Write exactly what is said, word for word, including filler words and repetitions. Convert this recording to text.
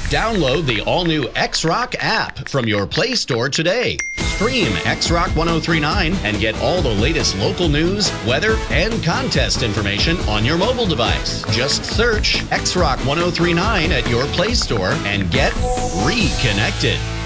Download the all-new X-Rock app from your Play Store today. Stream X-Rock ten thirty-nine and get all the latest local news, weather, and contest information on your mobile device. Just search X-Rock ten thirty-nine at your Play Store and get reconnected.